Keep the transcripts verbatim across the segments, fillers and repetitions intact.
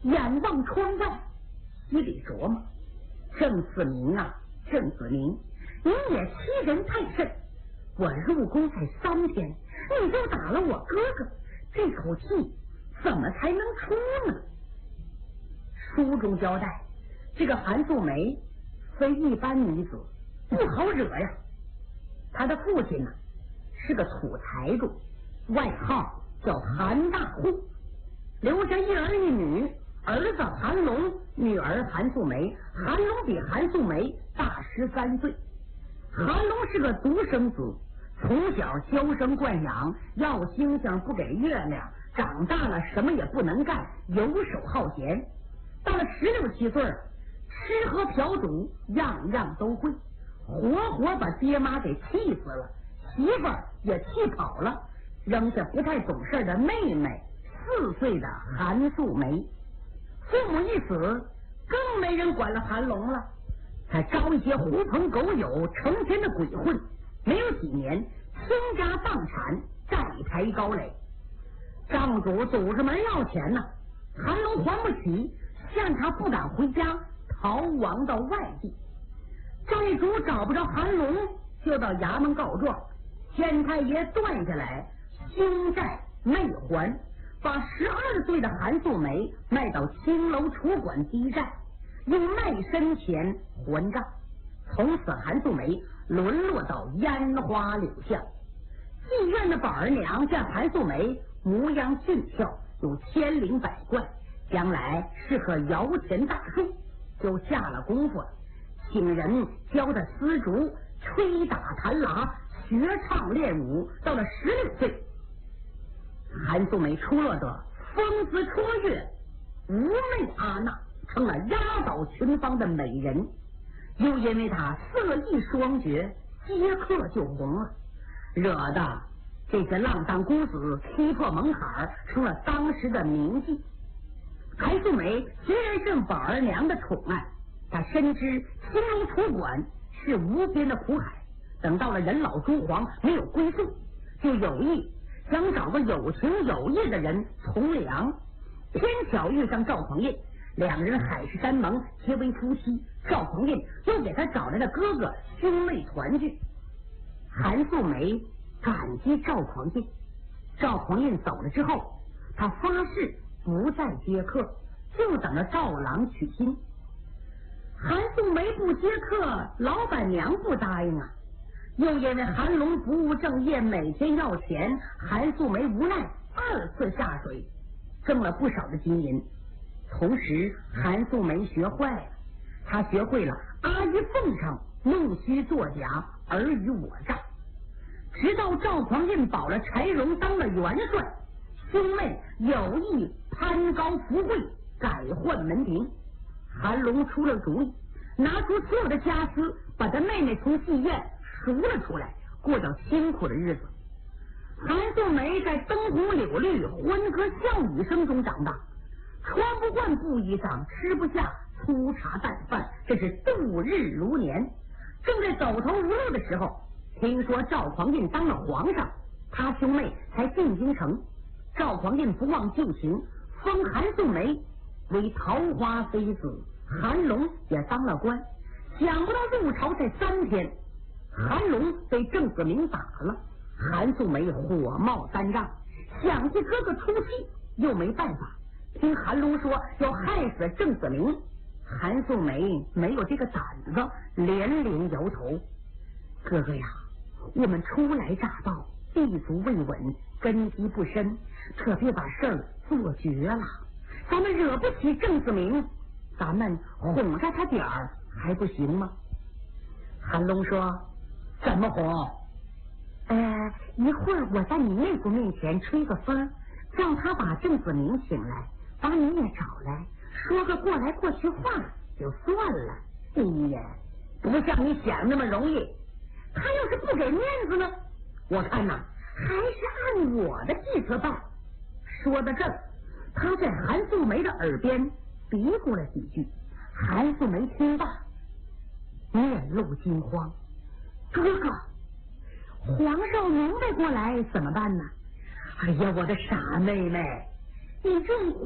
眼望窗外，心里琢磨：郑子明啊，郑子明，你也欺人太甚！我入宫才三天，你就打了我哥哥，这口气怎么才能出呢？书中交代，这个韩素梅非一般女子，不好惹呀。她的父亲呢是个土财主，外号叫韩大户，留下一儿一女，儿子韩龙，女儿韩素梅。韩龙比韩素梅大十三岁。韩龙是个独生子，从小娇生惯养，要星星不给月亮，长大了什么也不能干，游手好闲。到了十六七岁，吃喝嫖赌样样都会，活活把爹妈给气死了，媳妇儿也气跑了，扔下不太懂事的妹妹四岁的韩素梅。父母一死，更没人管了韩龙了，他招一些狐朋狗友，成天的鬼混，没有几年倾家荡产，债台高垒。账主堵着门要钱呢，韩龙还不起，限他不敢回家，逃亡到外地。债主找不着韩龙，就到衙门告状，县太爷断下来，兄债没还，把十二岁的韩素梅卖到青楼楚馆抵债，用卖身钱还账。从此韩素梅沦落到烟花柳巷。妓院的宝儿娘见韩素梅模样俊俏，有千灵百怪，将来是棵摇钱大树，就下了功夫了，请人教他丝竹、吹打弹拉、学唱练武。到了十六岁，韩素梅出落得风姿绰约，妩媚阿娜，成了压倒群芳的美人。又因为她色艺双绝，接客就红了，惹得这些浪荡姑子踢破门槛，成了当时的名妓。韩素梅虽然是宝儿娘的宠爱，她深知青楼楚馆是无边的苦海，等到了人老珠黄没有归宿，就有意想找个有情有义的人从良。偏巧遇上赵匡胤，两人海誓山盟，结为夫妻。赵匡胤又给他找来了哥哥，兄妹团聚。韩素梅感激赵匡胤。赵匡胤走了之后，他发誓不再接客，就等着赵郎娶亲。韩素梅不接客，老板娘不答应啊。又因为韩龙不务正业，每天要钱，韩素梅无奈二次下水，挣了不少的金银。同时韩素梅学坏了，她学会了阿谀奉承、弄虚作假、尔虞我诈。直到赵匡胤保了柴荣当了元帅，兄妹有意攀高富贵，改换门庭。韩龙出了主意，拿出所有的家私，把他妹妹从戏院赎了出来，过着辛苦的日子。韩素梅在灯红柳绿、欢歌笑语声中长大，穿不惯布衣裳，吃不下粗茶淡饭，这是度日如年。正在走投无路的时候，听说赵匡胤当了皇上，他兄妹才进京城。赵匡胤不忘旧情，封韩素梅为桃花妃子，韩龙也当了官。想不到入朝才三天，韩龙被郑子明打了。韩素梅火冒三丈，想替哥哥出气，又没办法。听韩龙说要害死郑子明，韩素梅没有这个胆子，连连摇头。哥哥呀，我们初来乍到，地足未稳，根基不深，可别把事儿做绝了。咱们惹不起郑子明，咱们哄着他点儿还不行吗？韩龙说：怎么哄？呃，一会儿我在你妹夫面前吹个风，让他把郑子明请来，把你也找来，说个过来过去话就算了。哎呀，不像你想那么容易。他要是不给面子呢，我看呐，还是按我的计策办。说得正，他在韩素梅的耳边嘀咕了几句。韩素梅听罢，面露惊慌。哥哥，皇上明白过来怎么办呢？哎呀，我的傻妹妹，你这话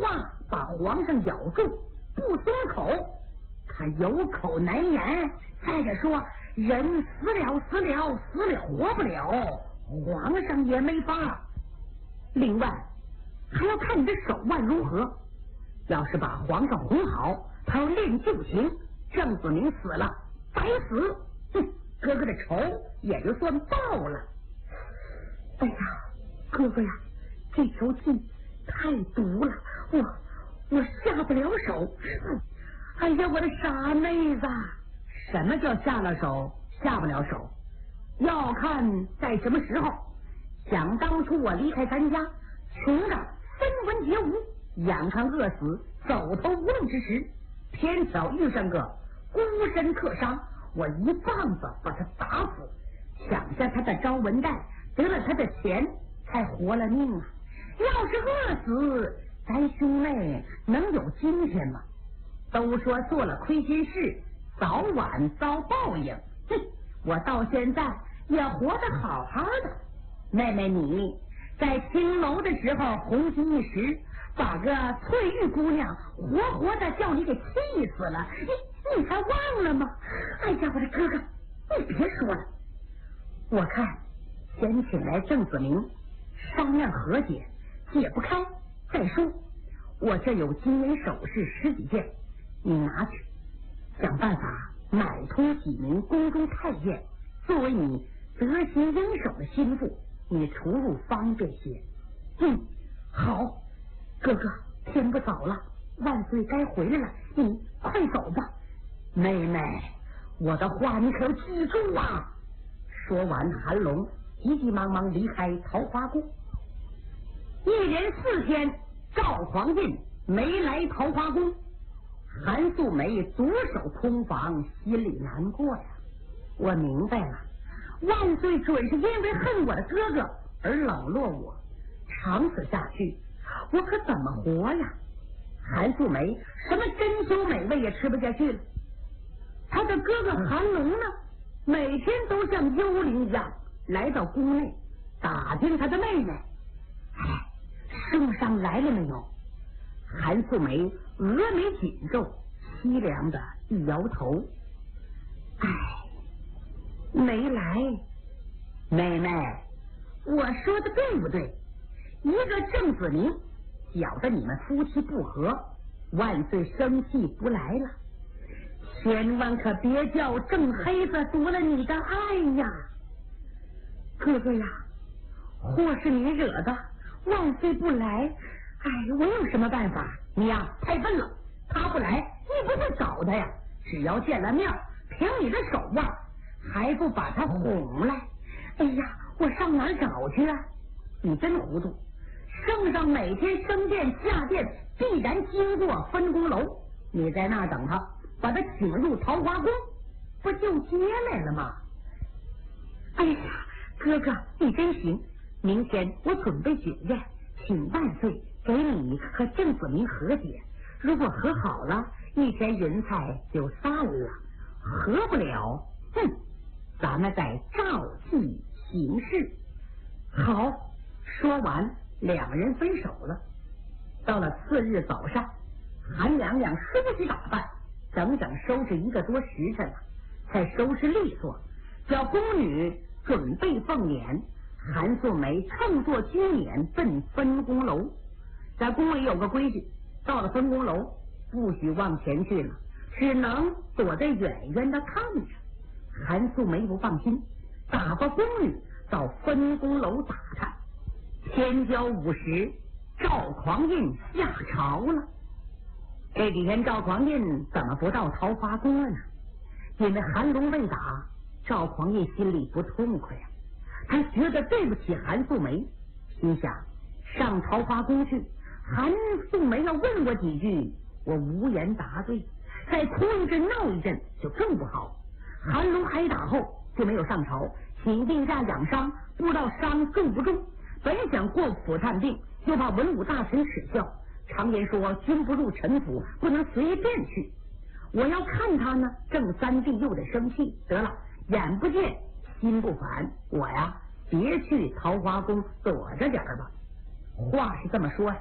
把皇上咬住不松口，他有口难言。再者说，人死了死了死了活不了，皇上也没法。另外还要看你的手腕如何，要是把皇上哄好，他要练旧情，郑子明死了白死，哼，哥哥的仇也就算报了。哎呀，哥哥呀，这条计太毒了，我我下不了手。哎呀，我的傻妹子！什么叫下了手下不了手？要看在什么时候。想当初我离开咱家，穷的分文皆无，眼看饿死，走投无路之时，偏巧遇上个孤身客商，我一棒子把他打死，抢下他的招文袋，得了他的钱，才活了命啊！要是饿死，咱兄妹能有今天吗？都说做了亏心事，早晚遭报应。哼，我到现在也活得好好的。妹妹，你在青楼的时候红极一时，把个翠玉姑娘活活的叫你给气死了，你你还忘了吗？哎呀，我的哥哥，你别说了，我看先请来郑子明商量和解，解不开再说。我这有金银首饰十几件，你拿去，想办法买通几名宫中太监，作为你得心应手的心腹，你出入方便些。嗯，好，哥哥，天不早了，万岁该回来了，你快走吧。妹妹，我的话你可要记住啊！说完，韩龙急急忙忙离开桃花宫。一连四天，赵匡胤没来桃花宫，韩素梅独守空房，心里难过呀。我明白了，万岁准是因为恨我的哥哥而冷落我，长此下去，我可怎么活呀？韩素梅什么珍馐美味也吃不下去了。他的哥哥韩龙呢，每天都像幽灵一样来到宫内打听他的妹妹，哎，圣上来了没有？韩素梅峨眉紧皱，凄凉的一摇头，哎，没来。妹妹，我说的对不对？一个郑子明搅得你们夫妻不和，万岁生气不来了，千万可别叫郑黑子夺了你的爱呀！哥哥呀，祸是你惹的，万岁不来，哎，我有什么办法？你呀太笨了，他不来你不会找他呀，只要见了面，凭你的手腕还不把他哄来？哎呀，我上哪儿找去啊？你真糊涂，圣上每天升殿下殿必然经过分宫楼，你在那儿等他，把他请入桃花宫，不就接来了吗？哎呀，哥哥你真行，明天我准备酒宴，请万岁给你和郑子明和解，如果和好了，一天人才就散了，和不了，哼，咱们再照计行事。好，说完两人分手了。到了次日早上，韩娘娘梳洗打扮，整整收拾一个多时辰了，才收拾利索，叫宫女准备凤辇。韩素梅乘坐军辇奔分宫楼。在宫里有个规矩，到了分宫楼不许往前去了，只能躲在远远的看着。韩素梅不放心，打发宫女到分宫楼打探。天交午时，赵匡胤下朝了。这几天赵匡胤怎么不到桃花宫了呢？因为韩龙未打，赵匡胤心里不痛快啊，他觉得对不起韩素梅，心想上桃花宫去，韩素梅要问我几句，我无言答对，再哭一阵闹一阵就更不好。韩龙挨打后就没有上朝，请病假养伤，不知道伤重不重。本想过府探病，又怕文武大臣耻笑，常言说君不入臣府，不能随便去。我要看他呢，正三弟又得生气，得了，眼不见心不烦，我呀别去桃花宫躲着点儿吧。话是这么说呀，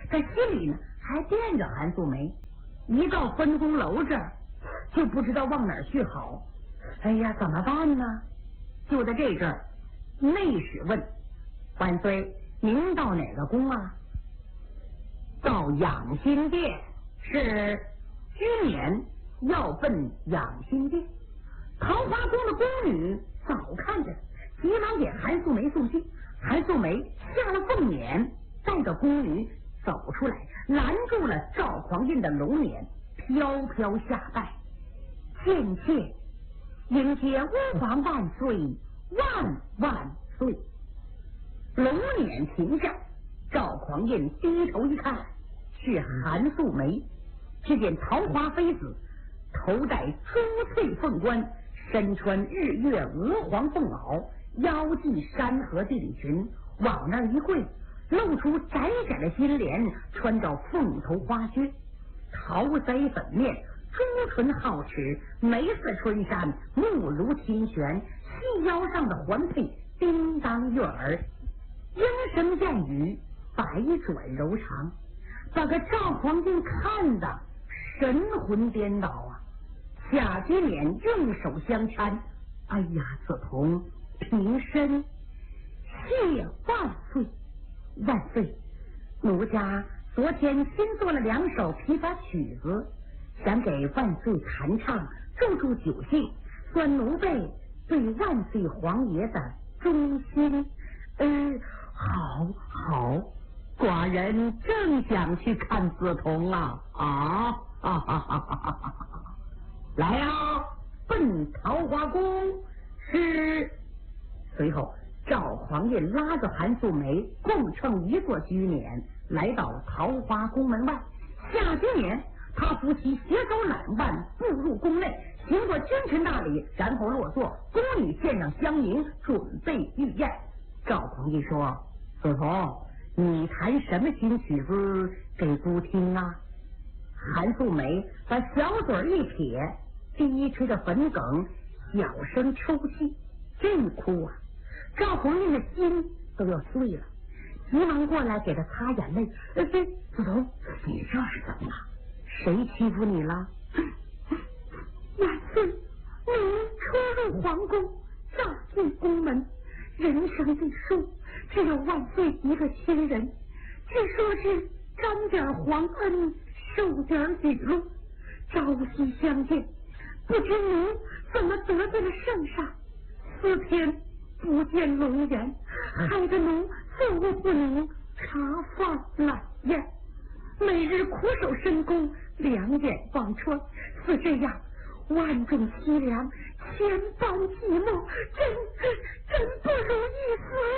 在心里呢还惦着韩素梅，一到分宫楼这儿就不知道往哪儿去好。哎呀，怎么办呢？就在这阵儿，内史问万岁，您到哪个宫啊？到养心殿。是居免要奔养心殿。桃花宫的宫女早看着，急忙给韩素梅送信。韩素梅下了凤辇，带着宫女走出来，拦住了赵匡胤的龙辇，飘飘下拜，见妾迎接吾皇万岁，万万岁。龙辇停下，赵匡胤低头一看，是韩素梅。只见桃花妃子头戴珠翠凤冠，身穿日月鹅黄凤袄，腰系山河地理裙，往那儿一跪，露出窄窄的心帘，穿着凤头花靴，桃腮粉面，朱唇皓齿，眉似春山，目如清泉，细腰上的环佩叮当悦耳，莺声燕语，百转柔肠，把个赵匡胤看的神魂颠倒啊！贾居免用手相搀，哎呀，子彤平身，谢万岁！万岁！奴家昨天新做了两首琵琶曲子，想给万岁弹唱，助助酒兴，算奴婢对万岁皇爷的忠心。嗯，好，好，寡人正想去看子彤啊！啊！哈哈哈哈哈！来呀、啊，奔桃花宫是。随后，赵匡胤拉着韩素梅共乘一座居辇，来到桃花宫门外。下居辇，他夫妻携手揽腕步入宫内，行过君臣大礼，然后落座，宫女献上香迎，准备御宴。赵匡胤说：“子彤，你弹什么新曲子给姑听啊？”韩素梅把小嘴一撇，低垂着粉梗，小声抽泣，真哭啊！赵匡胤的心都要碎了，急忙过来给他擦眼泪。呃，这子彤，你这是怎么了？谁欺负你了？万岁，您初入皇宫，乍进宫门，人生地殊，只有万岁一个亲人，据说是沾点皇恩，受点礼禄，朝夕相见，不知您怎么得罪了圣上，四天不见龙颜，害得奴坐卧不宁，茶饭懒咽，每日苦守深宫，两眼望穿，是这样万种凄凉，千般寂寞，真真不如一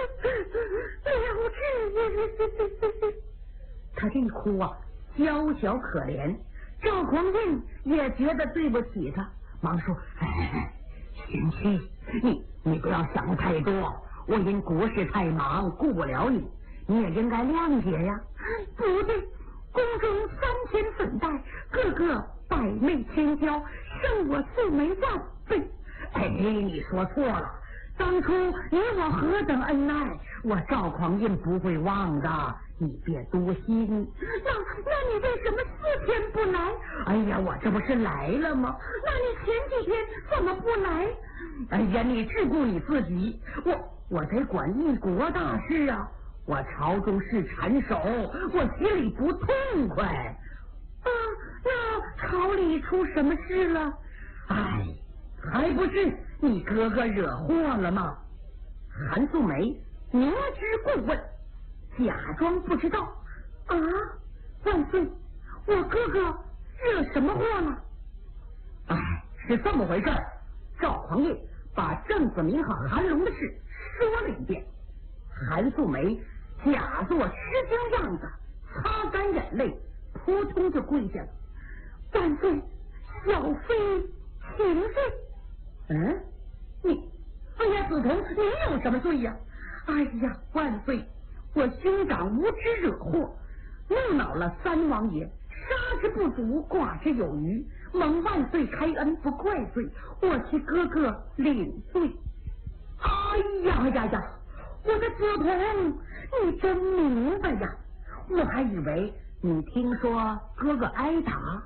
死了之。他这一哭啊，娇小可怜，赵匡胤也觉得对不起他，忙说：“哎，贤妻，你你不要想太多，我因国事太忙，顾不了你，你也应该谅解呀。”不对，宫中三千粉黛，个个百媚千娇，胜我素梅万倍。哎，你说错了，当初你我何等恩爱，我赵匡胤不会忘的，你别多心。那那你为什么四天不来？哎呀，我这不是来了吗？那你前几天怎么不来？哎呀，你只顾你自己，我我得管一国大事啊！我朝中是缠手，我心里不痛快。啊，那朝里出什么事了？哎，还不是你哥哥惹祸了吗？韩素梅明知故问，假装不知道。啊，万岁，我哥哥惹什么祸了？哎，是这么回事。赵匡胤把郑子明和韩龙的事说了一遍，韩素梅假作吃惊样子，擦干眼泪，扑通就跪下了。万岁，小妃请罪。嗯，你，哎呀，子彤，你有什么罪呀？哎呀，万岁，我兄长无知惹祸，怒恼了三王爷，杀之不足，剐之有余，蒙万岁开恩，不怪罪，我替哥哥领罪。哎呀呀呀，我的子彤，你真明白呀！我还以为你听说哥哥挨打？